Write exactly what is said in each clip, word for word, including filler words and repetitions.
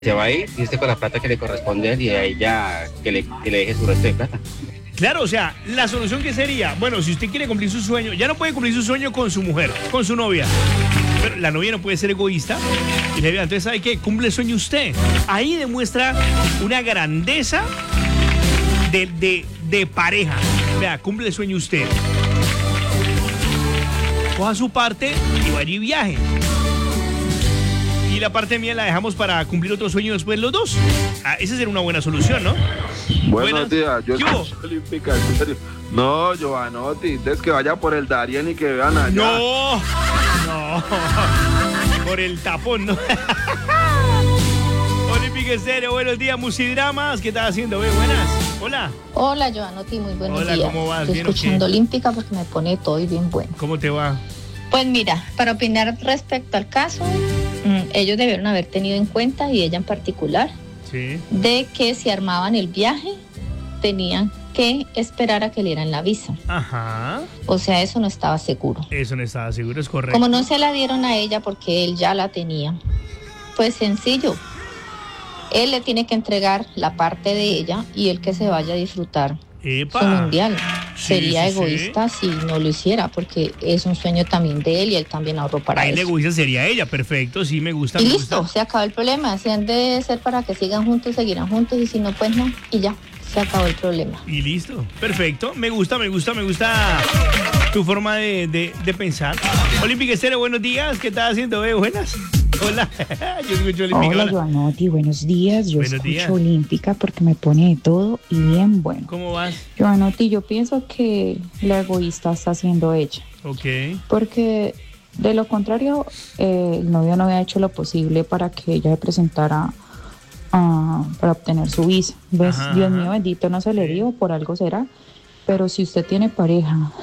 Se va a ir y usted con la plata que le corresponde a él y a ella que le, que le deje su resto de plata. Claro, o sea, la solución que sería, bueno, si usted quiere cumplir su sueño, ya no puede cumplir su sueño con su mujer, con su novia. Pero la novia no puede ser egoísta. Y le diga, entonces, ¿sabe qué? Cumple el sueño usted. Ahí demuestra una grandeza de, de, de pareja. Vea, cumple el sueño usted. Coja su parte y vaya y viaje. Y la parte mía la dejamos para cumplir otro sueño después los dos. Ah, esa sería una buena solución, ¿no? Buenos Buenas. días, yo ¿Qué hubo? soy olímpica, en serio. No, Giovanotti, es que vaya por el Darien y que vean allá. No, no, por el tapón, ¿no? Olímpica Estéreo, buenos días, Musidramas, ¿qué estás haciendo? Ve, buenas, hola. Hola, Giovanotti, muy buenos Hola, días. ¿cómo vas? Estoy ¿Bien o escuchando qué? Olímpica porque me pone todo y bien bueno. ¿Cómo te va? Pues mira, para opinar respecto al caso, mmm, ellos debieron haber tenido en cuenta, y ella en particular, Sí. de que si armaban el viaje, tenían que esperar a que le dieran la visa. Ajá, O sea, eso no estaba seguro. eso no estaba seguro, es correcto. Como no se la dieron a ella porque él ya la tenía, pues sencillo. Él le tiene que entregar la parte de ella y él que se vaya a disfrutar Epa. su mundial. Sí, Sería sí, sí. egoísta si no lo hiciera, porque es un sueño también de él y él también ahorró para Ahí eso. le gusta sería ella, perfecto, sí, me gusta, Y me listo, gusta. se acabó el problema. Si han de ser para que sigan juntos, seguirán juntos, y si no, pues no, y ya, se acabó el problema. Y listo, perfecto, me gusta, me gusta, me gusta tu forma de, de, de pensar. Olímpica Estéreo, buenos días, ¿qué estás haciendo? Eh? Buenas. Hola, yo escucho Olímpica. Hola, Hola. Giovanotti, buenos días. Yo Buenos escucho días. Olímpica porque me pone de todo y bien bueno. ¿Cómo vas? Giovanotti, yo pienso que la egoísta está siendo ella, Ok. porque de lo contrario, eh, el novio no había hecho lo posible para que ella se presentara ah, para obtener su visa. ¿Ves? Ajá, Dios ajá. mío bendito, no se le dio, por algo será. Pero si usted tiene pareja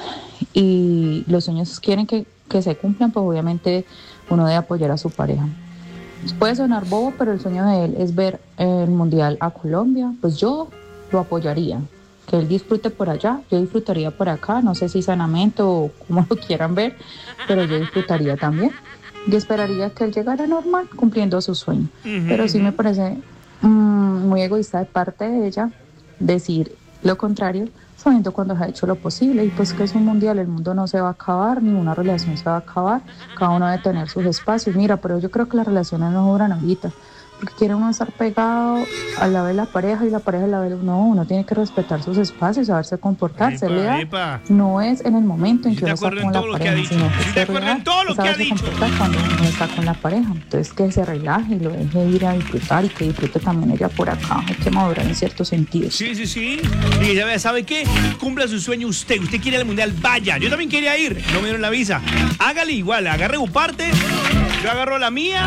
y los sueños quieren que, que se cumplan, pues obviamente uno debe apoyar a su pareja. Puede sonar bobo, pero el sueño de él es ver el mundial a Colombia. Pues yo lo apoyaría. Que él disfrute por allá, yo disfrutaría por acá. No sé si sanamente o como lo quieran ver, pero yo disfrutaría también. Yo esperaría que él llegara normal, cumpliendo su sueño. Ujú, Pero sí ujú. me parece mm, muy egoísta de parte de ella decir lo contrario, sabiendo cuando se ha hecho lo posible. Y pues que es un mundial, el mundo no se va a acabar, ninguna relación se va a acabar, cada uno debe tener sus espacios. Mira, pero yo creo que las relaciones no duran ahorita, porque quiere uno estar pegado al lado de la pareja y la pareja al lado de uno. No, uno tiene que respetar sus espacios, saberse comportarse. Epa, La edad epa. no es en el momento en Sí que de uno está acuerdo en con la todo lo que ha pareja, dicho. sino que Sí de ser acuerdo en real todo lo es que ha saberse dicho. comportar cuando uno está con la pareja. Entonces que se relaje y lo deje ir a disfrutar, y que disfrute también ella por acá. Hay que madurar en ciertos sentidos. Sí, sí, sí. Y ya ve, ¿sabe qué? Cumpla su sueño usted. Usted quiere ir al mundial, vaya. Yo también quería ir. No me dieron la visa. Hágale igual. Agarre un parte. Yo agarro la mía.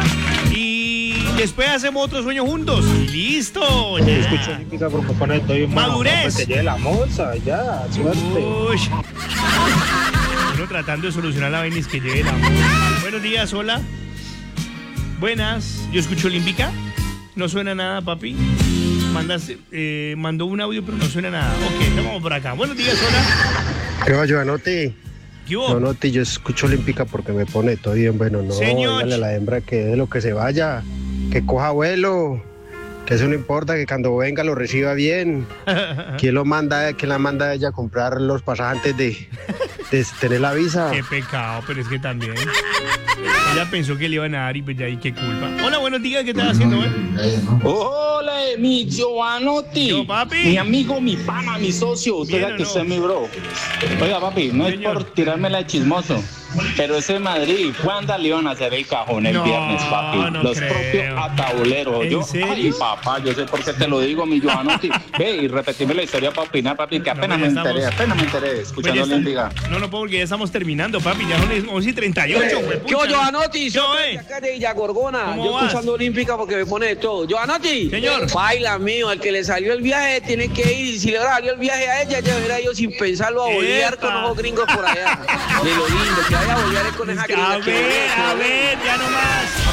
Y después hacemos otro sueño juntos. Y listo. Ya. Escucho Olímpica porque pone todo bien bueno. Madurez. Pues que lleve la moza, ya, suerte. Uy. Uno tratando de solucionar la vaina es que lleve la música. Buenos días, hola. Buenas. Yo escucho Olímpica. No suena nada, papi. Mandas, eh, mandó un audio, pero no suena nada. Ok, vamos por acá. Buenos días, hola. ¿Qué va, Giovanotti? ¿Qué hubo? Giovanotti, yo escucho Olímpica porque me pone todo bien bueno. No, Señor. dígale a la hembra que de lo que se vaya, que coja vuelo, que eso no importa, que cuando venga lo reciba bien. ¿Quién lo manda, quién la manda a ella a comprar los pasajes antes de, de tener la visa? Qué pecado, pero es que también. Ella pensó que le iban a dar y pues ya ahí qué culpa. Hola, buenos días, ¿qué estás haciendo, eh? Hola, mi Giovanotti. Yo, papi. Mi amigo, mi pana, mi socio. Usted Bien, sabe que ¿o no? usted es mi bro. Oiga, papi, no Señor. es por tirármela de chismoso, pero ese Madrid, ¿cuándo le iban a hacer el cajón el No, viernes, papi? no Los creo. propios atabuleros. ¿En Yo, serio? ay, papá, yo sé por qué te lo digo, mi Giovanotti. Ve y repetime la historia para opinar, papi, que No, apenas pues me ya enteré, estamos- apenas me enteré, Pues escuchando ya está- Olímpica. No, no puedo porque ya estamos terminando, papi. Ya son las once y treinta y ocho, güey. ¿Qué hubo, Giovanotti? ¿Qué hubo, Soy eh? de acá de Villa Gorgona. ¿Cómo Yo vas? escuchando Olímpica porque me pone de todo. Giovanotti. Señor. Baila, mío. El que le salió el viaje tiene que ir. Y si le salió el viaje a ella, ya hubiera ido sin pensarlo a bolear Epa. con los gringos por allá. De lo lindo. Que vaya a bolear con esa A gringa. que ver, bolear, que a bolear. ver, ya no más.